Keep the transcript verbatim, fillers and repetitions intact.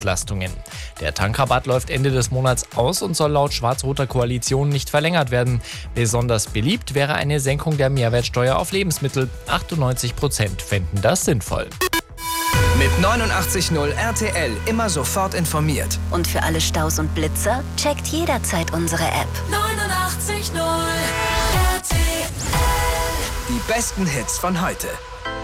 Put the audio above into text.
Entlastungen. Der Tankrabatt läuft Ende des Monats aus und soll laut schwarz-roter Koalition nicht verlängert werden. Besonders beliebt wäre eine Senkung der Mehrwertsteuer auf Lebensmittel. achtundneunzig Prozent fänden das sinnvoll. Mit neunundachtzig Komma null R T L immer sofort informiert. Und für alle Staus und Blitzer checkt jederzeit unsere App. neunundachtzig Komma null R T L. Die besten Hits von heute.